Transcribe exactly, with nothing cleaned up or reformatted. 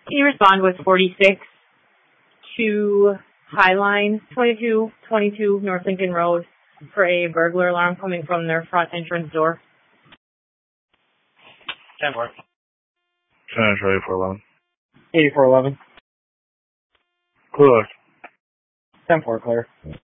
Can you respond with forty-six to Highline, twenty-two twenty-two North Lincoln Road, for a burglar alarm coming from their front entrance door? ten four. Finish eighty-four eleven. eighty-four eleven. Clear. ten four, clear.